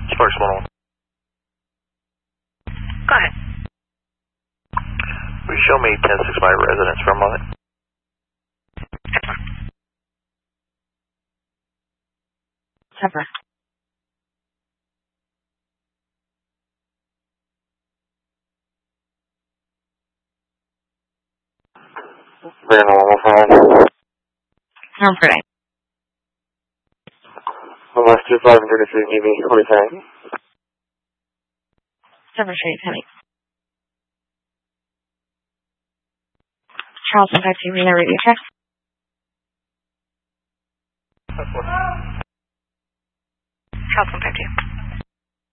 Sparks 101. Go ahead. Will you show me 10-6 my residence for a moment? Separate. Very normal phone. Sounds great. Unless 25 and 33 give me 45. Separate Street, Penny. Charleston 52, relay radio check. Charleston 52.